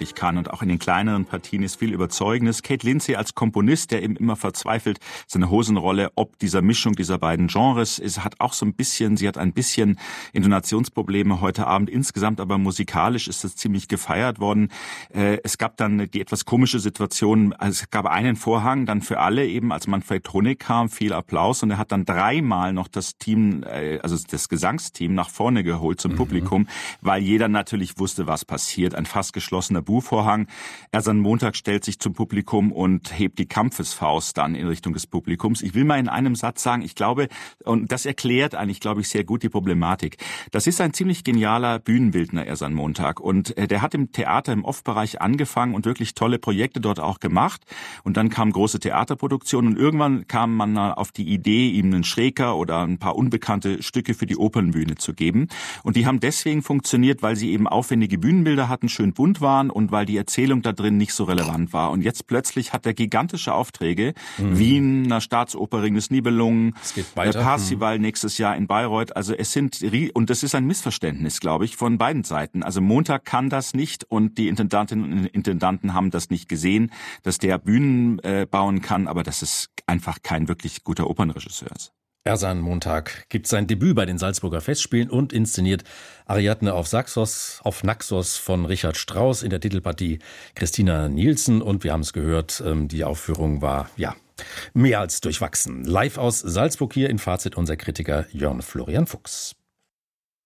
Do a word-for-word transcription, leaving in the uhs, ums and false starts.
wirklich kann und auch in den kleineren Partien ist viel Überzeugendes. Kate Lindsay als Komponist, der eben immer verzweifelt, seine Hosenrolle, ob dieser Mischung dieser beiden Genres ist, hat auch so ein bisschen, sie hat ein bisschen Intonationsprobleme heute Abend. Insgesamt aber musikalisch ist das ziemlich gefeiert worden. Es gab dann die etwas komische Situation, also es gab einen Vorhang dann für alle eben, als Manfred Honig kam, viel Applaus und er hat dann dreimal noch das Team, also das Gesangsteam nach vorne geholt zum mhm. Publikum, weil jeder natürlich wusste, was passiert. Ein fast geschlossener Buhvorhang. Ersan Montag stellt sich zum Publikum und hebt die Kampfesfaust dann in Richtung des Publikums. Ich will mal in einem Satz sagen, ich glaube, und das erklärt eigentlich, glaube ich, sehr gut die Problematik. Das ist ein ziemlich genialer Bühnenbildner, Ersan Montag. Und der hat im Theater, im Off-Bereich angefangen und wirklich tolle Projekte dort auch gemacht. Und dann kamen große Theaterproduktionen und irgendwann kam man auf die Idee, ihm einen Schräger oder ein paar unbekannte Stücke für die Opernbühne zu geben. Und die haben deswegen funktioniert, weil sie eben aufwendige Bühnenbilder hatten, schön bunt waren und weil die Erzählung da drin nicht so relevant war. Und jetzt plötzlich hat er gigantische Aufträge. Mhm. Wien, einer Staatsoper, Ring des Nibelungen, Parsival mhm. nächstes Jahr in Bayreuth. Also es sind, und das ist ein Missverständnis, glaube ich, von beiden Seiten. Also Montag kann das nicht und die Intendantinnen und Intendanten haben das nicht gesehen, dass der Bühnen äh, bauen kann, aber das ist einfach kein wirklich guter Opernregisseur ist. Ersan Montag gibt sein Debüt bei den Salzburger Festspielen und inszeniert Ariadne auf Saxos, auf Naxos von Richard Strauss, in der Titelpartie Christina Nielsen. Und wir haben es gehört, die Aufführung war, ja, mehr als durchwachsen. Live aus Salzburg hier in Fazit unser Kritiker Jörn Florian Fuchs.